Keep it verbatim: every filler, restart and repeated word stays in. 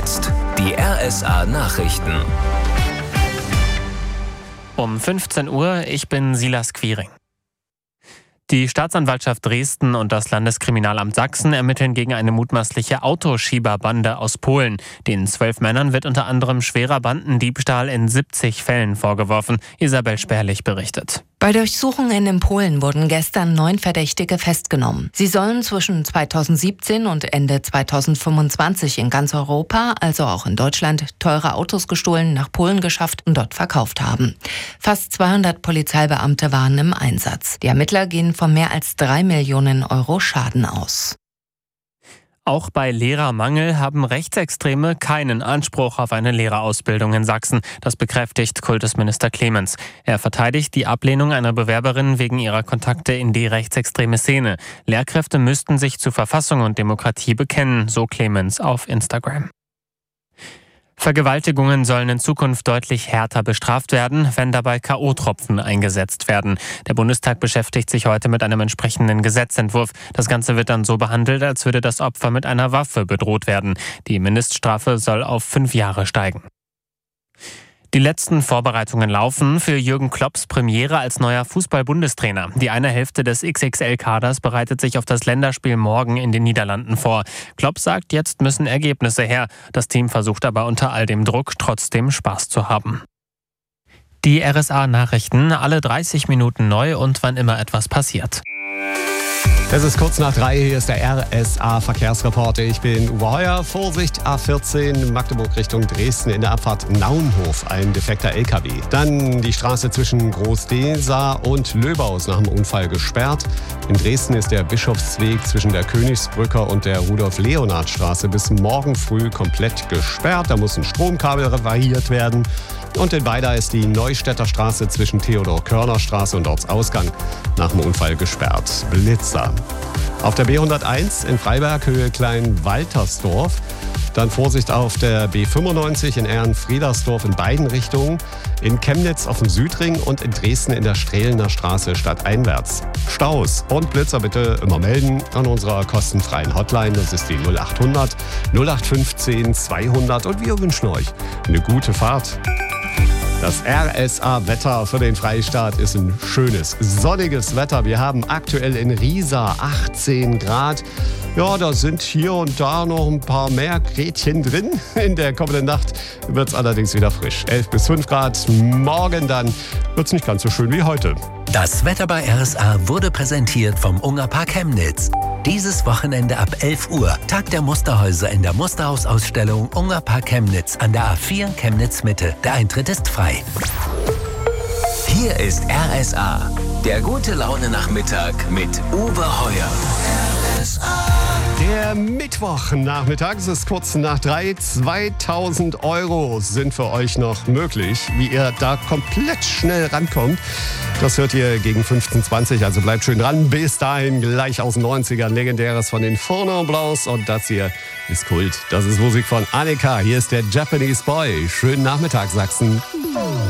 jetzt die R S A-Nachrichten. Um fünfzehn Uhr, ich bin Silas Quiring. Die Staatsanwaltschaft Dresden und das Landeskriminalamt Sachsen ermitteln gegen eine mutmaßliche Autoschieberbande aus Polen. Den zwölf Männern wird unter anderem schwerer Bandendiebstahl in siebzig Fällen vorgeworfen. Isabel Sperlich berichtet. Bei Durchsuchungen in Polen wurden gestern neun Verdächtige festgenommen. Sie sollen zwischen zweitausendsiebzehn und Ende zweitausendfünfundzwanzig in ganz Europa, also auch in Deutschland, teure Autos gestohlen, nach Polen geschafft und dort verkauft haben. Fast zweihundert Polizeibeamte waren im Einsatz. Die Ermittler gehen von mehr als drei Millionen Euro Schaden aus. Auch bei Lehrermangel haben Rechtsextreme keinen Anspruch auf eine Lehrerausbildung in Sachsen. Das bekräftigt Kultusminister Clemens. Er verteidigt die Ablehnung einer Bewerberin wegen ihrer Kontakte in die rechtsextreme Szene. Lehrkräfte müssten sich zu Verfassung und Demokratie bekennen, so Clemens auf Instagram. Vergewaltigungen sollen in Zukunft deutlich härter bestraft werden, wenn dabei K O-Tropfen eingesetzt werden. Der Bundestag beschäftigt sich heute mit einem entsprechenden Gesetzentwurf. Das Ganze wird dann so behandelt, als würde das Opfer mit einer Waffe bedroht werden. Die Mindeststrafe soll auf fünf Jahre steigen. Die letzten Vorbereitungen laufen für Jürgen Klopps Premiere als neuer Fußball-Bundestrainer. Die eine Hälfte des X X L-Kaders bereitet sich auf das Länderspiel morgen in den Niederlanden vor. Klopp sagt, jetzt müssen Ergebnisse her. Das Team versucht aber unter all dem Druck trotzdem Spaß zu haben. Die R S A-Nachrichten, alle dreißig Minuten neu und wann immer etwas passiert. Es ist kurz nach drei, hier ist der R S A-Verkehrsreporter. Ich bin Uwe Heuer. Vorsicht, A vierzehn, Magdeburg Richtung Dresden in der Abfahrt Naunhof, ein defekter L K W. Dann die Straße zwischen Groß-Desa und Löbaus nach dem Unfall gesperrt. In Dresden ist der Bischofsweg zwischen der Königsbrücker und der Rudolf-Leonhard-Straße bis morgen früh komplett gesperrt. Da muss ein Stromkabel repariert werden. Und in Weida ist die Neustädter Straße zwischen Theodor-Körner-Straße und Ortsausgang nach dem Unfall gesperrt. Blitzer. Auf der B hunderteins in Freiberg, Höhe Klein-Waltersdorf. Dann Vorsicht auf der B fünfundneunzig in Ehrenfriedersdorf in beiden Richtungen. In Chemnitz auf dem Südring und in Dresden in der Strehlener Straße stadteinwärts. Staus und Blitzer bitte immer melden an unserer kostenfreien Hotline. Das ist die null achthundert null acht fünfzehn zweihundert. Und wir wünschen euch eine gute Fahrt. Das R S A-Wetter für den Freistaat ist ein schönes, sonniges Wetter. Wir haben aktuell in Riesa achtzehn Grad. Ja, da sind hier und da noch ein paar mehr Grätchen drin. In der kommenden Nacht wird es allerdings wieder frisch. elf bis fünf Grad. Morgen dann wird es nicht ganz so schön wie heute. Das Wetter bei R S A wurde präsentiert vom Ungerpark Chemnitz. Dieses Wochenende ab elf Uhr Tag der Musterhäuser in der Musterhausausstellung Ungerpark Chemnitz an der A vier Chemnitz Mitte. Der Eintritt ist frei. Hier ist R S A, der gute Laune-Nachmittag mit Uwe Heuer. R S A. Der Mittwochnachmittag, es ist kurz nach drei. zweitausend Euro sind für euch noch möglich. Wie ihr da komplett schnell rankommt, das hört ihr gegen fünfzehn Uhr zwanzig. Also bleibt schön dran. Bis dahin gleich aus den neunzigern. Legendäres von den Fourneau Blancs. Und das hier ist Kult. Das ist Musik von Annika. Hier ist der Japanese Boy. Schönen Nachmittag, Sachsen.